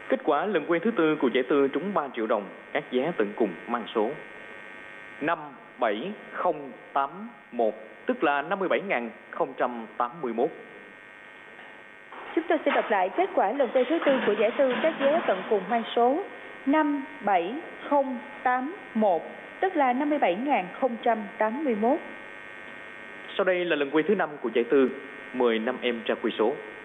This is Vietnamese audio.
Kết quả lần quay thứ tư của giải tư trúng 3 triệu đồng, các vé tận cùng mang số 57081, tức là 57.081. Chúng tôi sẽ đọc lại kết quả lần quay thứ tư của giải tư các vé tận cùng mang số 57081, tức là 57.081. Sau đây là lần quay thứ năm của giải tư. Mời năm em ra quy số.